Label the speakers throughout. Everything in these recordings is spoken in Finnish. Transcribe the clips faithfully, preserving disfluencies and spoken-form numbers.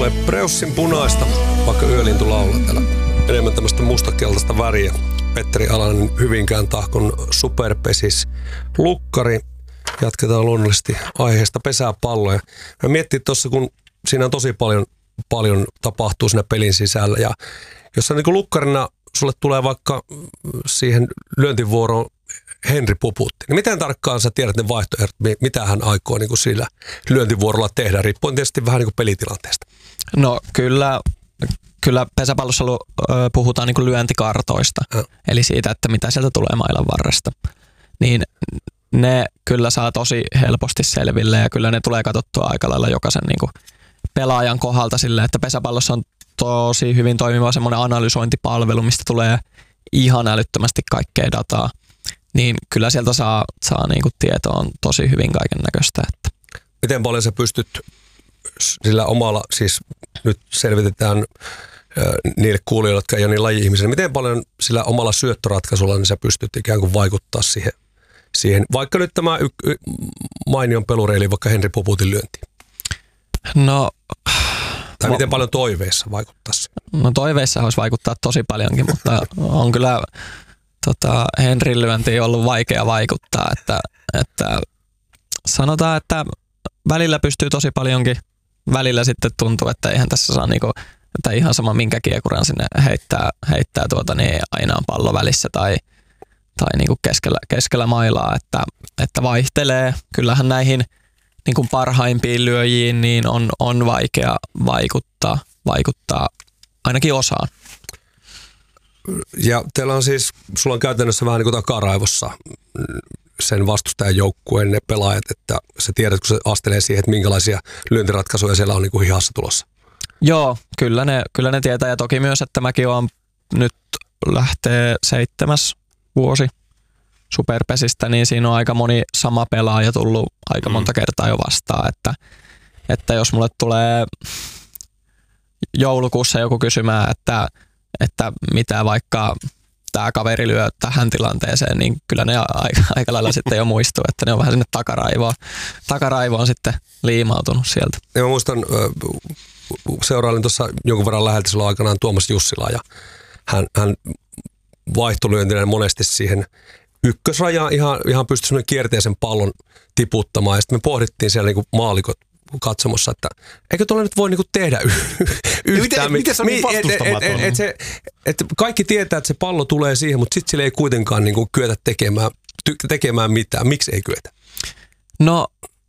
Speaker 1: ole preussin punaista, vaikka yölintu laulaa täällä. Enemmän tämmöistä mustakeltaista väriä. Petteri Alanen Hyvinkään Tahkon superpesis lukkari. Jatketaan luonnollisesti aiheesta pesäpalloja. Mä miettii tuossa, kun siinä on tosi paljon, paljon tapahtuu siinä pelin sisällä. Ja jos sä niin lukkarina sulle tulee vaikka siihen lyöntivuoroon Henri Puputti, niin miten tarkkaan sä tiedät ne vaihtoehdot, mitä hän aikoo niin kuin sillä lyöntivuorolla tehdä, riippuen tietysti vähän niin kuin pelitilanteesta?
Speaker 2: No kyllä, kyllä pesäpallossa puhutaan niin kuin lyöntikartoista, ja. Eli siitä, että mitä sieltä tulee mailan varresta. Niin ne kyllä saa tosi helposti selville ja kyllä ne tulee katsottua aika lailla jokaisen niin kuin pelaajan kohdalta silleen, että pesäpallossa on tosi hyvin toimiva semmoinen analysointipalvelu, mistä tulee ihan älyttömästi kaikkea dataa. Niin kyllä sieltä saa, saa niinku tietoa tosi hyvin kaiken näköistä. Että.
Speaker 1: Miten paljon sä pystyt sillä omalla, siis nyt selvitetään äh, niille kuulijoille, jotka ei ole niin laji-ihmisiä, miten paljon sillä omalla syöttöratkaisulla niin sä pystyt ikään kuin vaikuttaa siihen, siihen vaikka nyt tämä y- y- mainion pelureili, vaikka Henri Puputin lyöntiin?
Speaker 2: No...
Speaker 1: Tai miten paljon toiveissa vaikuttaisi?
Speaker 2: No toiveissa olisi vaikuttaa tosi paljonkin, mutta on kyllä... Tota, Henrin lyöntiin on ollut vaikea vaikuttaa, että, että sanotaan, että välillä pystyy tosi paljonkin, välillä sitten tuntuu, että eihän tässä saa niinku, että ihan sama minkä kiekuran sinne heittää, heittää tuota, niin aina on pallo välissä tai, tai niinku keskellä, keskellä mailaa, että, että vaihtelee. Kyllähän näihin niinku parhaimpiin lyöjiin niin on, on vaikea vaikuttaa, vaikuttaa ainakin osaan.
Speaker 1: Ja teillä on siis, sulla on käytännössä vähän niin kuin takaraivossa sen vastustajan joukkueen ne pelaajat, että sä tiedät, kun se astelee siihen, että minkälaisia lyöntiratkaisuja siellä on niin kuin hihassa tulossa.
Speaker 2: Joo, kyllä ne, kyllä ne tietää ja toki myös, että mäkin olen nyt lähtee seitsemäs vuosi superpesistä, niin siinä on aika moni sama pelaaja tullut aika monta kertaa jo vastaan, että, että jos mulle tulee joulukuussa joku kysymään, että että mitä vaikka tämä kaveri lyö tähän tilanteeseen, niin kyllä ne aika, aika lailla sitten jo muistuu, että ne on vähän sinne takaraivoon, takaraivoon sitten liimautunut sieltä.
Speaker 1: Ja mä muistan, seurailin tuossa jonkun verran läheltä silloin aikanaan Tuomas Jussilaa, ja hän, hän vaihtolyöntineen monesti siihen ykkösrajaan ihan, ihan pystyi semmoinen kierteisen pallon tiputtamaan, ja sitten me pohdittiin siellä niinku maalikot katsomossa, että eikö tuolla nyt voi niinku tehdä y- yhtään.
Speaker 3: Miten, miten se on niin vastustamaton?
Speaker 1: Et, et, et, et et kaikki tietää, että se pallo tulee siihen, mutta sitten sille ei kuitenkaan niinku kyetä tekemään, ty- tekemään mitään. Miksi ei kyetä?
Speaker 2: No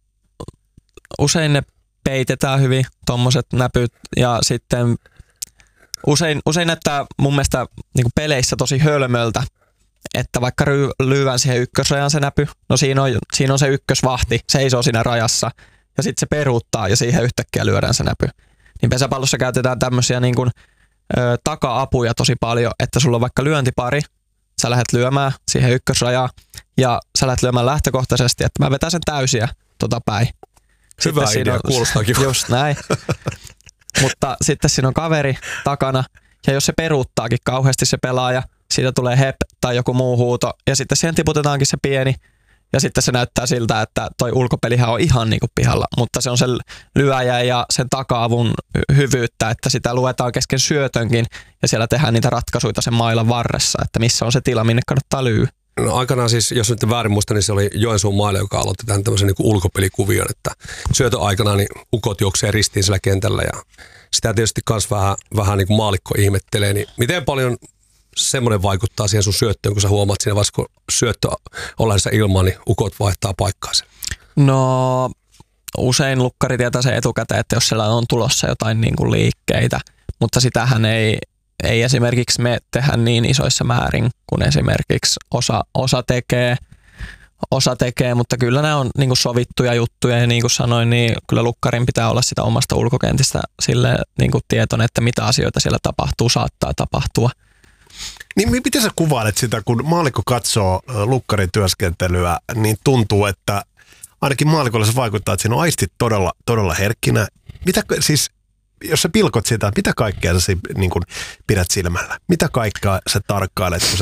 Speaker 2: usein ne peitetään hyvin, tommoset näpyt, ja sitten usein, usein näyttää mun mielestä niinku peleissä tosi hölmöltä, että vaikka ry- lyövän siihen ykkösrajaan se näpy, no siinä on, siinä on se ykkösvahti, seisoo siinä rajassa, ja sitten se peruuttaa ja siihen yhtäkkiä lyödään se näpy. Niin pesäpallossa käytetään tämmöisiä niin kuin, ö, taka-apuja tosi paljon, että sulla on vaikka lyöntipari, sä lähdet lyömään siihen ykkösrajaan ja sä lähdet lyömään lähtökohtaisesti, että mä vetän sen täysiä tota päin.
Speaker 1: Hyvä sitten idea, on, kuulostaa kiva.
Speaker 2: Just näin. Mutta sitten siinä on kaveri takana ja jos se peruuttaakin kauheasti se pelaaja, siitä tulee hep tai joku muu huuto ja sitten siihen tiputetaankin se pieni. Ja sitten se näyttää siltä, että toi ulkopelihän on ihan niinku pihalla, mutta se on sen lyöjä ja sen taka-avun hyvyyttä, että sitä luetaan kesken syötönkin ja siellä tehdään niitä ratkaisuja sen mailan varressa, että missä on se tila, minne kannattaa lyö.
Speaker 1: No aikanaan siis, jos nyt väärin muista, niin se oli Joensuun mailla, joka aloitti tämän tämmöisen niin kuin ulkopelikuvion, että syötön aikana niin ukot juoksee ristiin sillä kentällä ja sitä tietysti myös vähän, vähän niin kuin maalikko ihmettelee, niin miten paljon semmoinen vaikuttaa siihen sun syöttöön, kun sä huomaat siinä vaiheessa, kun syöttö ollaansa ilman, niin ukot vaihtaa paikkaansa?
Speaker 2: No usein lukkari tietää sen etukäteen, että jos siellä on tulossa jotain niin kuin liikkeitä, mutta sitähän ei, ei esimerkiksi me tehdä niin isoissa määrin, kun esimerkiksi osa, osa tekee. Osa tekee, mutta kyllä nämä on niin kuin sovittuja juttuja ja niin kuin sanoin, niin kyllä lukkarin pitää olla sitä omasta ulkokentistä sille niin kuin tietoinen, että mitä asioita siellä tapahtuu, saattaa tapahtua.
Speaker 3: Niin miten sä kuvailet sitä, kun maalikko katsoo lukkarin työskentelyä, niin tuntuu, että ainakin maalikolle se vaikuttaa, että siinä on aistit todella, todella herkkinä. Mitä siis, jos sä pilkot sitä, mitä kaikkea sä niin kun pidät silmällä? Mitä kaikkea sä tarkkailet, kun